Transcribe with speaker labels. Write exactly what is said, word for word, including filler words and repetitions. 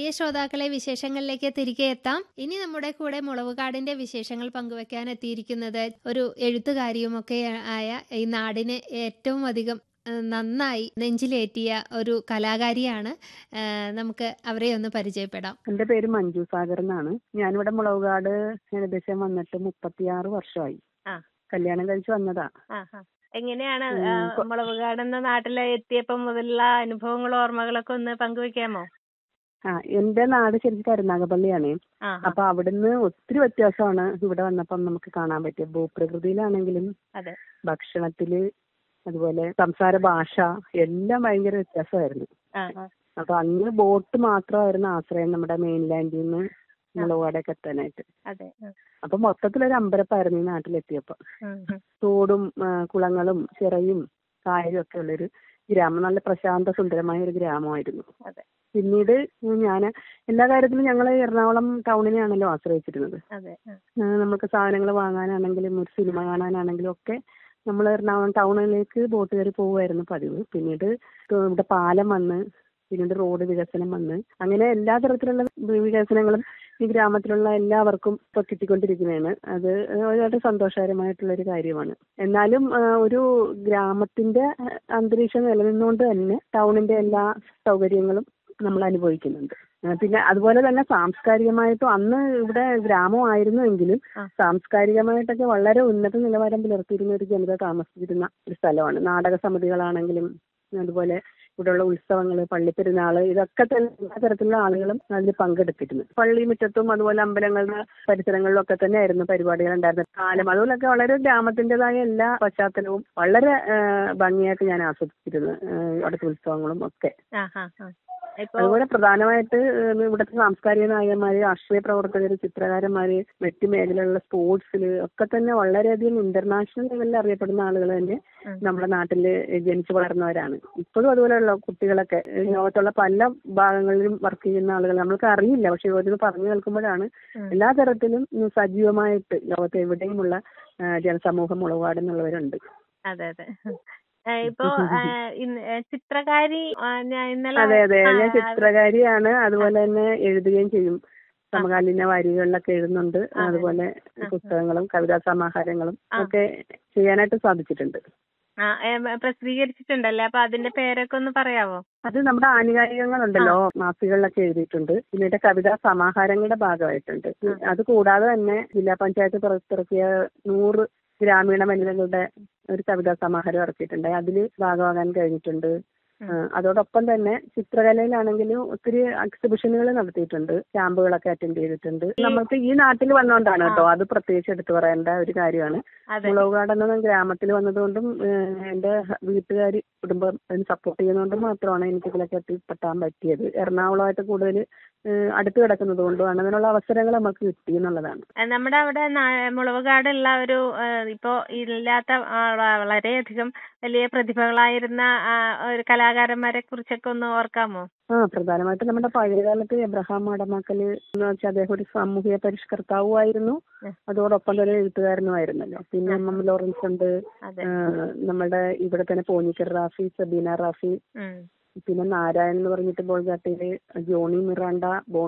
Speaker 1: ശ്രോതാക്കളെ വിശേഷങ്ങളിലേക്ക് തിരികെ എത്താം. ഇനി നമ്മുടെ കൂടെ മുളവുകാടിന്റെ വിശേഷങ്ങൾ പങ്കുവെക്കാൻ എത്തിയിരിക്കുന്നത് ഒരു എഴുത്തുകാരിയുമൊക്കെ ആയ ഈ നാടിനെ ഏറ്റവും അധികം ഏഹ്, നന്നായി നെഞ്ചിലേറ്റിയ ഒരു കലാകാരിയാണ്. ഏഹ്, നമുക്ക് അവരെ ഒന്ന് പരിചയപ്പെടാം.
Speaker 2: എന്റെ പേര് മഞ്ജു സാഗർ എന്നാണ്. ഞാനിവിടെ മുളവുകാട് ഏകദേശം വന്നിട്ട് മുപ്പത്തിയാറ് വർഷമായി.
Speaker 3: ആ
Speaker 2: കല്യാണം കഴിച്ച് വന്നതാ.
Speaker 3: ആ ആ. എങ്ങനെയാണ് ആ,
Speaker 2: ഉം, കൊ-
Speaker 3: മുളവുകാട് എന്ന നാട്ടിൽ എത്തിയപ്പോൾ മുതലുള്ള അനുഭവങ്ങളും ഓർമ്മകളൊക്കെ ഒന്ന് പങ്കുവെക്കാമോ?
Speaker 2: ആ എന്റെ നാട് ശരിക്കും കരുനാഗപ്പള്ളിയാണ്.
Speaker 3: ആ ആ,
Speaker 2: അപ്പൊ അവിടുന്ന് ഒത്തിരി വ്യത്യാസമാണ് ഇവിടെ വന്നപ്പം നമുക്ക് കാണാൻ പറ്റിയത്. ഭൂപ്രകൃതിയിലാണെങ്കിലും
Speaker 3: അതെ.
Speaker 2: ഭക്ഷണത്തില്, അതുപോലെ സംസാര ഭാഷ എല്ലാം ഭയങ്കര വ്യത്യാസമായിരുന്നു.
Speaker 3: ആ ആ
Speaker 2: അപ്പൊ അന്ന് ബോട്ട് മാത്രമായിരുന്നു ആശ്രയം നമ്മുടെ മെയിൻലാൻഡിൽ നിന്ന് മുളവുകാടൊക്കെ എത്താനായിട്ട്.
Speaker 3: അതെ. ഉം,
Speaker 2: അപ്പൊ മൊത്തത്തിലൊരു അമ്പരപ്പായിരുന്നു ഈ നാട്ടിലെത്തിയപ്പോ.
Speaker 3: ഉം, ഉം.
Speaker 2: തോടും ആ, കുളങ്ങളും ചിറയും കായലും ഒക്കെ ഉള്ളൊരു ഗ്രാമം. നല്ല പ്രശാന്ത സുന്ദരമായ ഒരു ഗ്രാമമായിരുന്നു.
Speaker 3: അതെ
Speaker 2: പിന്നീട് ഞാൻ എല്ലാ കാര്യത്തിലും ഞങ്ങൾ എറണാകുളം ടൗണിനെയാണല്ലോ ആശ്രയിച്ചിരുന്നത്.
Speaker 3: അതെ. ഉം,
Speaker 2: ആ, നമുക്ക് സാധനങ്ങൾ വാങ്ങാനാണെങ്കിലും ഒരു സിനിമ കാണാനാണെങ്കിലും ഒക്കെ നമ്മൾ എറണാകുളം ടൗണിലേക്ക് ബോട്ട് കയറി പോവുമായിരുന്നു പതിവ്. പിന്നീട് ഇവിടെ പാലം വന്ന്, പിന്നീട് റോഡ് വികസനം വന്ന്, അങ്ങനെ എല്ലാ തരത്തിലുള്ള വികസനങ്ങളും ഈ ഗ്രാമത്തിലുള്ള എല്ലാവർക്കും ഇപ്പൊ കിട്ടിക്കൊണ്ടിരിക്കുന്നതാണ്. അത് വളരെ സന്തോഷകരമായിട്ടുള്ള ഒരു കാര്യമാണ്. എന്നാലും ആ, ഒരു ഗ്രാമത്തിന്റെ അന്തരീക്ഷം നിലനിന്നുകൊണ്ട് തന്നെ ടൗണിന്റെ എല്ലാ സൗകര്യങ്ങളും നമ്മൾ അനുഭവിക്കുന്നുണ്ട്. ആ, പിന്നെ അതുപോലെ തന്നെ സാംസ്കാരികമായിട്ടും അന്ന് ഇവിടെ ഗ്രാമമായിരുന്നുവെങ്കിലും
Speaker 3: ആ.
Speaker 2: സാംസ്കാരികമായിട്ടൊക്കെ വളരെ ഉന്നത നിലവാരം പുലർത്തിയിരുന്ന ഒരു ജനത താമസിച്ചിരുന്ന ഒരു സ്ഥലമാണ്. നാടക സമിതികളാണെങ്കിലും അതുപോലെ ഇവിടെയുള്ള ഉത്സവങ്ങള്, പള്ളിപ്പെരുന്നാള്, ഇതൊക്കെ തന്നെ എല്ലാ തരത്തിലുള്ള ആളുകളും അതിൽ പങ്കെടുത്തിരുന്നു. പള്ളി മുറ്റത്തും അതുപോലെ അമ്പലങ്ങളുടെ പരിസരങ്ങളിലും ഒക്കെ തന്നെ ആയിരുന്നു പരിപാടികൾ ഉണ്ടായിരുന്നത്. കാലം അതുപോലൊക്കെ വളരെ ഗ്രാമത്തിൻ്റെതായ എല്ലാ പശ്ചാത്തലവും വളരെ ആ, ഭംഗിയായിട്ട് ഞാൻ ആസ്വദിച്ചിരുന്നു. ആ, അവിടുത്തെ ഉത്സവങ്ങളും ഒക്കെ.
Speaker 3: ആ ആ ആ. ഇപ്പൊ
Speaker 2: അതുപോലെ പ്രധാനമായിട്ട് ഏഹ് ഇവിടുത്തെ സാംസ്കാരിക നായകന്മാര്, രാഷ്ട്രീയ പ്രവർത്തകര്, ചിത്രകാരന്മാര്, മറ്റു മേഖലകളിലുള്ള സ്പോർട്സില് ഒക്കെ തന്നെ വളരെയധികം ഇന്റർനാഷണൽ ലെവലിൽ അറിയപ്പെടുന്ന ആളുകൾ തന്നെ
Speaker 3: ഉം.
Speaker 2: നമ്മുടെ നാട്ടില് ജനിച്ചു വളർന്നവരാണ്. ഇപ്പോഴും അതുപോലെയുള്ള കുട്ടികളൊക്കെ ഏഹ് ലോകത്തുള്ള പല ഭാഗങ്ങളിലും വർക്ക് ചെയ്യുന്ന ആളുകൾ നമ്മൾക്ക് അറിയില്ല. പക്ഷെ ഇവരിത് പറഞ്ഞു കേൾക്കുമ്പോഴാണ്
Speaker 3: ഉം.
Speaker 2: എല്ലാ തരത്തിലും ഉം സജീവമായിട്ട് ലോകത്ത് എവിടെയുമുള്ള ആ, ജനസമൂഹം മുളകുപാടുന്നുള്ളവരുണ്ട്.
Speaker 3: അതെ അതെ. ഏ, ഇപ്പൊ ആ, ഇന്ന് ഏ, ചിത്രകാരി ആ, ഞാൻ ഇന്നലെ
Speaker 2: അതെ അതെ
Speaker 3: ആ,
Speaker 2: ഞാൻ
Speaker 3: അത്
Speaker 2: ചിത്രകാരിയാണ്. അതുപോലെ തന്നെ എഴുതുകയും ചെയ്യും.
Speaker 3: ആ,
Speaker 2: സമകാലീന വാരികകളിലൊക്കെ എഴുതുന്നുണ്ട്.
Speaker 3: അതെ.
Speaker 2: അതുപോലെ
Speaker 3: ആ,
Speaker 2: പുസ്തകങ്ങളും കവിതാ സമാഹാരങ്ങളും
Speaker 3: ആ.
Speaker 2: ഒക്കെ ചെയ്യാനായിട്ട് സാധിച്ചിട്ടുണ്ട്.
Speaker 3: ആ, ഏ, പ്രസിദ്ധീകരിച്ചിട്ടുണ്ടല്ലേ? അപ്പൊ അതിന്റെ പേരൊക്കെ ഒന്ന് പറയാവോ?
Speaker 2: അത് നമ്മുടെ ആനുകാലികങ്ങളുണ്ടല്ലോ, മാസികകളിലൊക്കെ എഴുതിയിട്ടുണ്ട്. പിന്നീട് കവിതാ സമാഹാരങ്ങളുടെ ഭാഗമായിട്ടുണ്ട്.
Speaker 3: ആ.
Speaker 2: അത് കൂടാതെ തന്നെ ജില്ലാ പഞ്ചായത്ത് പുറത്തിറക്കിയ നൂറ് ഗ്രാമീണ വനിതകളുടെ ഒരു കവിതാ സമാഹാരം ഇറക്കിയിട്ടുണ്ട്. അതിൽ ഭാഗമാകാൻ കഴിഞ്ഞിട്ടുണ്ട്.
Speaker 3: ഉം.
Speaker 2: ആ, അതോടൊപ്പം തന്നെ ചിത്രകലയിലാണെങ്കിലും ഒത്തിരി എക്സിബിഷനുകൾ നടത്തിയിട്ടുണ്ട്. ക്യാമ്പുകളൊക്കെ അറ്റൻഡ് ചെയ്തിട്ടുണ്ട്. നമുക്ക് ഈ നാട്ടിൽ വന്നുകൊണ്ടാണ് കേട്ടോ, അത് പ്രത്യേകിച്ച് എടുത്തു പറയേണ്ട ഒരു കാര്യമാണ്.
Speaker 3: അതെ.
Speaker 2: മുളവുകാട് എന്ന ഗ്രാമത്തിൽ വന്നതുകൊണ്ടും ഏഹ്, എന്റെ വീട്ടുകാർ കുടുംബം സപ്പോർട്ട് ചെയ്യുന്നതുകൊണ്ടും മാത്രമാണ് എനിക്ക് ഇതിലൊക്കെ എത്തിപ്പെട്ടാൻ പറ്റിയത്. എറണാകുളമായിട്ട് കൂടുതൽ അടുത്ത് കിടക്കുന്നത് കൊണ്ടുമാണ് അതിനുള്ള അവസരങ്ങൾ നമുക്ക് കിട്ടി എന്നുള്ളതാണ്.
Speaker 3: ഏ, നമ്മുടെ അവിടെ നാ- മുളവുകാടുള്ള ഒരു ഏ, ഇപ്പൊ ഇല്ലാത്ത ആ, വളരെയധികം വലിയ പ്രതിഭകളായിരുന്ന ആ, ഒരു കലാകാരന്മാരെ കുറിച്ചൊക്കെ ഒന്ന് ഓർക്കാമോ?
Speaker 2: ആ പ്രധാനമായിട്ടും നമ്മുടെ പഴയകാലത്ത് എബ്രഹാം മാടമാക്കല് എന്ന് വെച്ചാൽ അദ്ദേഹം ഒരു സാമൂഹിക പരിഷ്കർത്താവുമായിരുന്നു.
Speaker 3: ഉം.
Speaker 2: അതോടൊപ്പം തന്നെ എഴുത്തുകാരനുമായിരുന്നല്ലോ. പിന്നെ എം എം ലോറൻസ് ഉണ്ട്.
Speaker 3: അതെ.
Speaker 2: ആ, നമ്മുടെ ഇവിടെ തന്നെ പോഞ്ഞിക്കർ റാഫി, സബീന റാഫി,
Speaker 3: ഉം.
Speaker 2: പിന്നെ നാരായണൻ എന്ന് പറഞ്ഞിട്ട് ബോൾഗാട്ടിയില് ജോണി മിറാണ്ട,